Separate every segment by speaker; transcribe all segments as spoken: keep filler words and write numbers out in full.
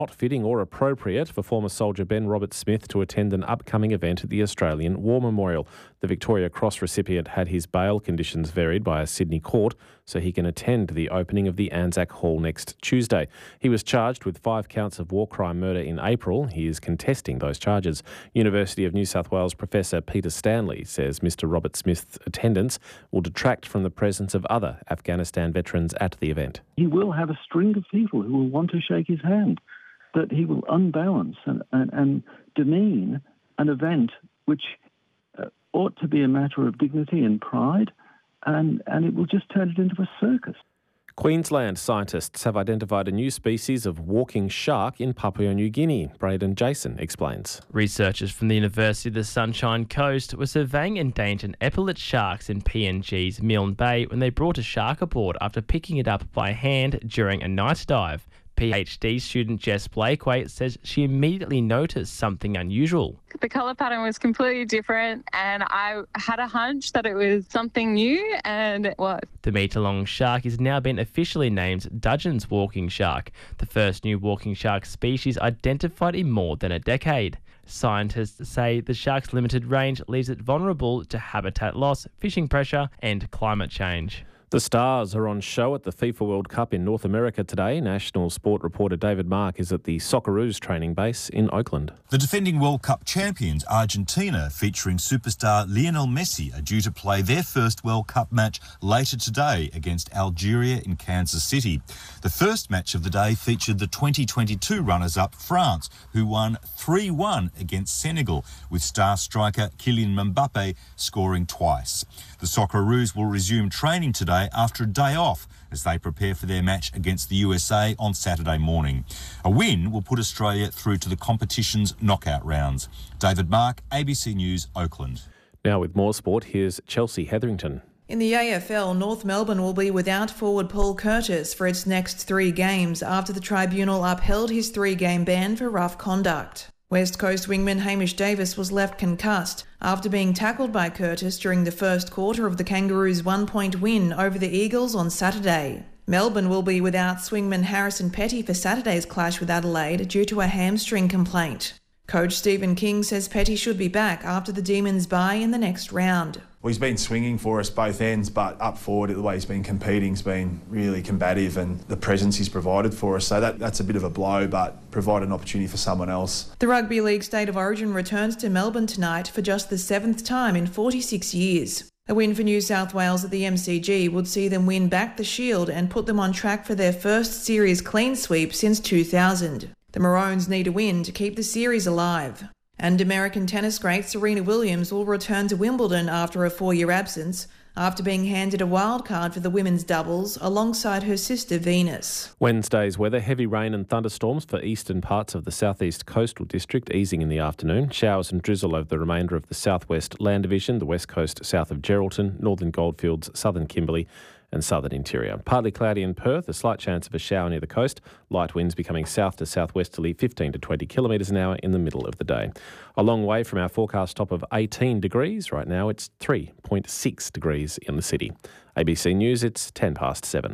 Speaker 1: Not fitting or appropriate for former soldier Ben Roberts-Smith to attend an upcoming event at the Australian War Memorial. The Victoria Cross recipient had his bail conditions varied by a Sydney court so he can attend the opening of the Anzac Hall next Tuesday. He was charged with five counts of war crime murder in April. He is contesting those charges. University of New South Wales Professor Peter Stanley says Mister Roberts-Smith's attendance will detract from the presence of other Afghanistan veterans at the event.
Speaker 2: He will have a string of people who will want to shake his hand, that he will unbalance and, and, and demean an event which uh, ought to be a matter of dignity and pride, and, and it will just turn it into a circus.
Speaker 1: Queensland scientists have identified a new species of walking shark in Papua New Guinea. Braden Jason explains.
Speaker 3: Researchers from the University of the Sunshine Coast were surveying endangered epaulet sharks in P N G's Milne Bay when they brought a shark aboard after picking it up by hand during a night dive. PhD student Jess Blakewaite says she immediately noticed something unusual.
Speaker 4: The colour pattern was completely different and I had a hunch that it was something new, and it was.
Speaker 3: The metre-long shark is now been officially named Dudgeon's walking shark, the first new walking shark species identified in more than a decade. Scientists say the shark's limited range leaves it vulnerable to habitat loss, fishing pressure and climate change.
Speaker 1: The Stars are on show at the FIFA World Cup in North America today. National sport reporter David Mark is at the Socceroos training base in Oakland.
Speaker 5: The defending World Cup champions, Argentina, featuring superstar Lionel Messi, are due to play their first World Cup match later today against Algeria in Kansas City. The first match of the day featured the twenty twenty-two runners-up France, who won three one against Senegal, with star striker Kylian Mbappe scoring twice. The Socceroos will resume training today after a day off as they prepare for their match against the U S A on Saturday morning. A win will put Australia through to the competition's knockout rounds. David Mark, A B C News, Oakland.
Speaker 1: Now with more sport, here's Chelsea Hetherington.
Speaker 6: In the A F L, North Melbourne will be without forward Paul Curtis for its next three games after the tribunal upheld his three-game ban for rough conduct. West Coast wingman Hamish Davis was left concussed after being tackled by Curtis during the first quarter of the Kangaroos' one-point win over the Eagles on Saturday. Melbourne will be without swingman Harrison Petty for Saturday's clash with Adelaide due to a hamstring complaint. Coach Stephen King says Petty should be back after the Demons' bye in the next round.
Speaker 7: Well, he's been swinging for us both ends, but up forward, the way he's been competing has been really combative, and the presence he's provided for us. So that, that's a bit of a blow, but provide an opportunity for someone else.
Speaker 6: The Rugby League State of Origin returns to Melbourne tonight for just the seventh time in forty-six years. A win for New South Wales at the M C G would see them win back the Shield and put them on track for their first series clean sweep since two thousand. The Maroons need a win to keep the series alive. And American tennis great Serena Williams will return to Wimbledon after a four-year absence, after being handed a wild card for the women's doubles alongside her sister Venus.
Speaker 1: Wednesday's weather: heavy rain and thunderstorms for eastern parts of the southeast coastal district, easing in the afternoon. Showers and drizzle over the remainder of the southwest land division, the west coast south of Geraldton, northern Goldfields, southern Kimberley and southern interior. Partly cloudy in Perth, a slight chance of a shower near the coast. Light winds becoming south to southwesterly, fifteen to twenty kilometres an hour in the middle of the day. A long way from our forecast top of eighteen degrees. Right now it's three point six degrees in the city. A B C News, it's ten past seven.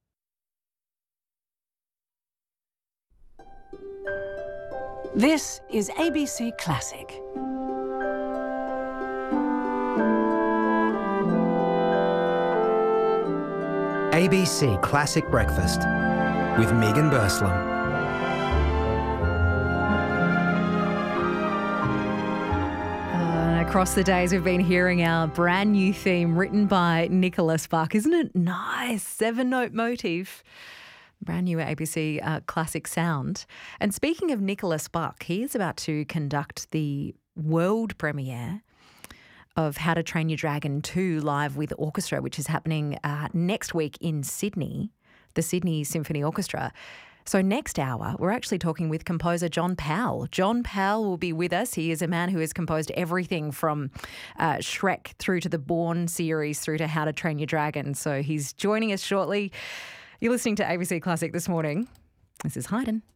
Speaker 8: This is A B C Classic.
Speaker 9: A B C Classic Breakfast with Megan Burslam.
Speaker 10: Uh, across the days, we've been hearing our brand new theme written by Nicholas Buck. Isn't it nice? Seven-note motif. Brand new A B C uh, Classic sound. And speaking of Nicholas Buck, he is about to conduct the world premiere of How to Train Your Dragon two live with orchestra, which is happening uh, next week in Sydney, the Sydney Symphony Orchestra. So next hour, we're actually talking with composer John Powell. John Powell will be with us. He is a man who has composed everything from uh, Shrek through to the Bourne series through to How to Train Your Dragon. So he's joining us shortly. You're listening to A B C Classic this morning. This is Hayden.